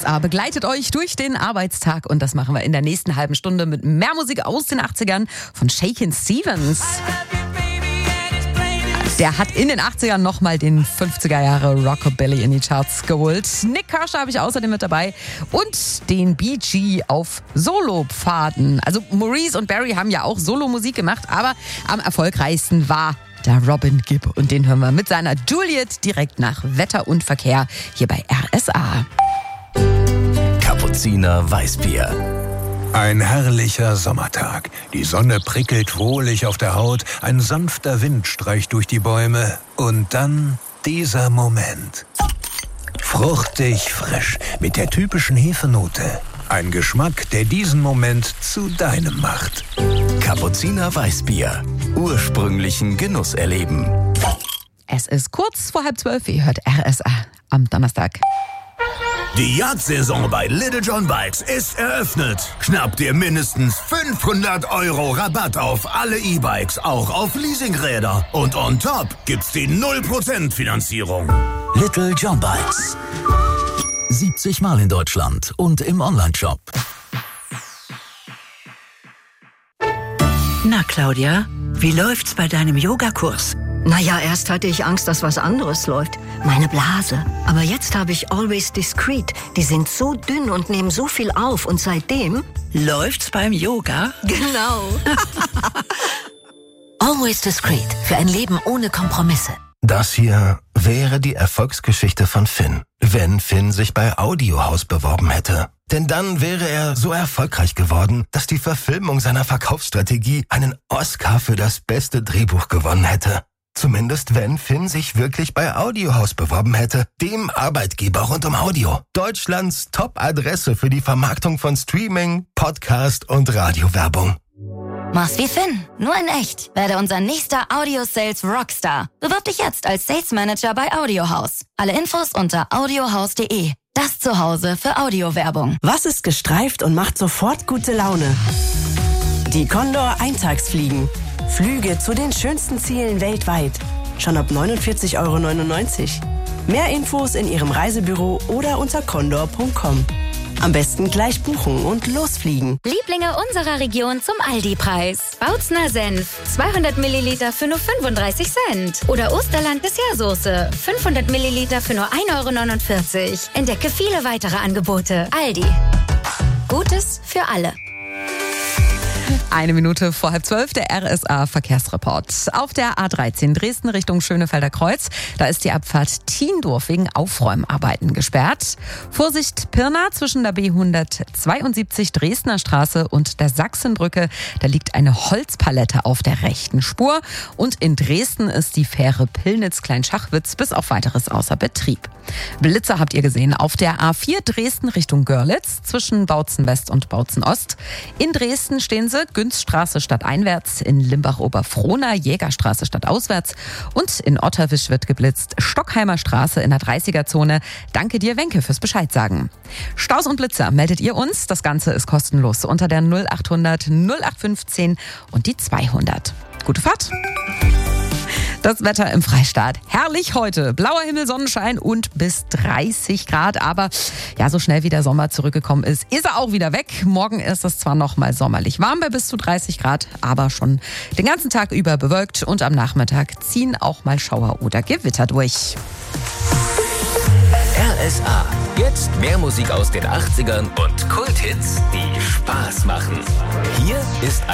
RSA begleitet euch durch den Arbeitstag und das machen wir in der nächsten halben Stunde mit mehr Musik aus den 80ern von Shakin' Stevens. Der hat in den 80ern nochmal den 50er Jahre Rockabilly in die Charts geholt. Nick Kershaw habe ich außerdem mit dabei und den Bee Gee auf Solopfaden. Also Maurice und Barry haben ja auch Solomusik gemacht, aber am erfolgreichsten war der Robin Gibb. Und den hören wir mit seiner Juliet direkt nach Wetter und Verkehr hier bei RSA. Kapuziner Weißbier. Ein herrlicher Sommertag. Die Sonne prickelt wohlig auf der Haut, ein sanfter Wind streicht durch die Bäume und dann dieser Moment. Fruchtig frisch, mit der typischen Hefenote. Ein Geschmack, der diesen Moment zu deinem macht. Kapuziner Weißbier. Ursprünglichen Genuss erleben. Es ist kurz vor 11:30. Ihr hört RSA am Donnerstag. Die Jagdsaison bei Little John Bikes ist eröffnet. Schnapp dir mindestens 500 € Rabatt auf alle E-Bikes, auch auf Leasingräder. Und on top gibt's die 0% Finanzierung. Little John Bikes. 70 Mal in Deutschland und im Onlineshop. Na Claudia, wie läuft's bei deinem Yogakurs? Naja, erst hatte ich Angst, dass was anderes läuft. Meine Blase. Aber jetzt habe ich Always Discreet. Die sind so dünn und nehmen so viel auf. Und seitdem... Läuft's beim Yoga? Genau. Always Discreet. Für ein Leben ohne Kompromisse. Das hier wäre die Erfolgsgeschichte von Finn, wenn Finn sich bei Audiohaus beworben hätte. Denn dann wäre er so erfolgreich geworden, dass die Verfilmung seiner Verkaufsstrategie einen Oscar für das beste Drehbuch gewonnen hätte. Zumindest wenn Finn sich wirklich bei Audiohaus beworben hätte, dem Arbeitgeber rund um Audio. Deutschlands Top-Adresse für die Vermarktung von Streaming, Podcast und Radiowerbung. Mach's wie Finn, nur in echt. Werde unser nächster Audio-Sales Rockstar. Bewirb dich jetzt als Sales Manager bei Audiohaus. Alle Infos unter audiohaus.de. Das Zuhause für Audiowerbung. Was ist gestreift und macht sofort gute Laune? Die Condor Eintagsfliegen. Flüge zu den schönsten Zielen weltweit. Schon ab 49,99 €. Mehr Infos in Ihrem Reisebüro oder unter condor.com. Am besten gleich buchen und losfliegen. Lieblinge unserer Region zum Aldi-Preis. Bautzner Senf, 200 Milliliter für nur 35 Cent. Oder Osterland Dessertsoße, 500 Milliliter für nur 1,49 €. Entdecke viele weitere Angebote. Aldi. Gutes für alle. 1 Minute vor 11:30, der RSA-Verkehrsreport. Auf der A13 Dresden Richtung Schönefelder Kreuz, da ist die Abfahrt Thiendorf wegen Aufräumarbeiten gesperrt. Vorsicht Pirna zwischen der B172 Dresdner Straße und der Sachsenbrücke, da liegt eine Holzpalette auf der rechten Spur. Und in Dresden ist die Fähre Pillnitz-Kleinschachwitz bis auf weiteres außer Betrieb. Blitzer habt ihr gesehen auf der A4 Dresden Richtung Görlitz zwischen Bautzen West und Bautzen Ost. In Dresden stehen sie Günzstraße stadteinwärts, in Limbach-Oberfrohna Jägerstraße stadtauswärts und in Otterwisch wird geblitzt Stockheimer Straße in der 30er-Zone. Danke dir, Wenke, fürs Bescheid sagen. Staus und Blitzer meldet ihr uns. Das Ganze ist kostenlos unter der 0800 0815 und die 200. Gute Fahrt! Das Wetter im Freistaat. Herrlich heute. Blauer Himmel, Sonnenschein und bis 30 Grad. Aber ja, so schnell wie der Sommer zurückgekommen ist er auch wieder weg. Morgen ist es zwar noch mal sommerlich warm bei bis zu 30 Grad, aber schon den ganzen Tag über bewölkt. Und am Nachmittag ziehen auch mal Schauer oder Gewitter durch. RSA. Jetzt mehr Musik aus den 80ern und Kulthits, die Spaß machen. Hier ist